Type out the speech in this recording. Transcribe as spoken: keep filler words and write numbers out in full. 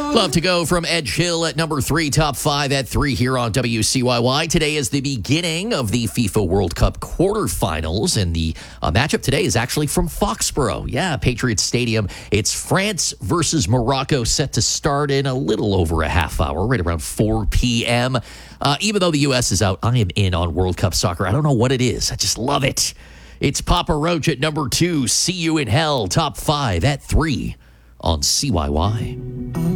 Love to go from Edge Hill at number three, top five at three here on W C Y Y. Today is the beginning of the FIFA World Cup quarterfinals, and the uh, matchup today is actually from Foxborough. Yeah, Patriots Stadium. It's France versus Morocco, set to start in a little over a half hour, right around four p.m. Uh, even though the U S is out, I am in on World Cup soccer. I don't know what it is. I just love it. It's Papa Roach at number two, See You in Hell, top five at three on C Y Y.